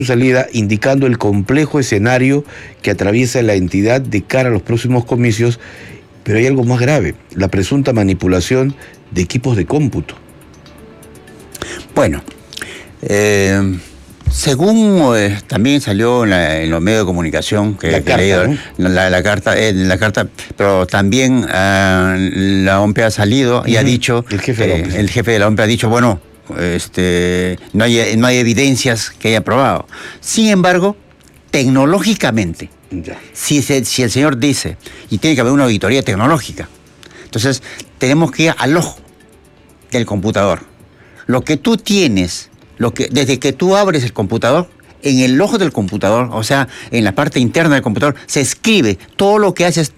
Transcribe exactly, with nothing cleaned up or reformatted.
salida indicando el complejo escenario que atraviesa la entidad de cara a los próximos comicios, pero hay algo más grave, la presunta manipulación de equipos de cómputo. Bueno, eh, según eh, también salió en, la, en los medios de comunicación que, La que carta, he leído, ¿no? la, la carta, eh, la carta, pero también eh, la O M P E ha salido y Uh-huh. ha dicho, El jefe de la O M P E. eh, el jefe de la O M P E ha dicho, bueno, este, no hay, no hay evidencias que haya probado. Sin embargo, tecnológicamente, Ya. si, se, si el señor dice, y tiene que haber una auditoría tecnológica, entonces tenemos que ir al ojo del computador. Lo que tú tienes, lo que, desde que tú abres el computador, en el ojo del computador, o sea, en la parte interna del computador, se escribe todo lo que haces